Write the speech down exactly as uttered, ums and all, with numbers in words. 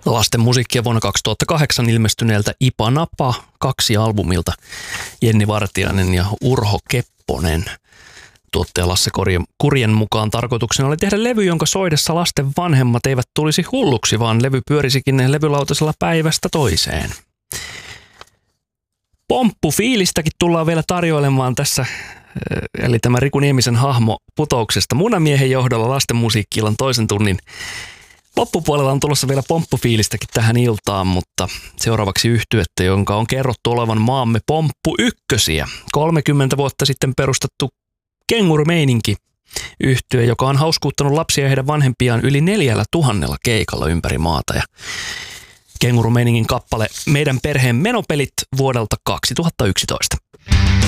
Lasten musiikkia vuonna kaksituhattakahdeksan ilmestyneeltä Ipa Napa kaksi albumilta Jenni Vartiainen ja Urho Kepponen. Tuottaja Lasse Kurjen mukaan tarkoituksena oli tehdä levy, jonka soidessa lasten vanhemmat eivät tulisi hulluksi, vaan levy pyörisikin levylautasella päivästä toiseen. Pomppufiilistäkin tullaan vielä tarjoilemaan tässä, eli tämä Riku Niemisen hahmo Putouksesta Munamiehen johdolla lasten musiikki-illan toisen tunnin loppupuolella on tulossa vielä pomppufiilistäkin tähän iltaan, mutta seuraavaksi yhtyettä, jonka on kerrottu olevan maamme pomppu ykkösiä. kolmekymmentä vuotta sitten perustettu Kengurumeininki -yhtye, joka on hauskuuttanut lapsia ja heidän vanhempiaan yli neljällä tuhannella keikalla ympäri maata. Ja Kengurumeiningin kappale Meidän perheen menopelit vuodelta kaksituhattayksitoista.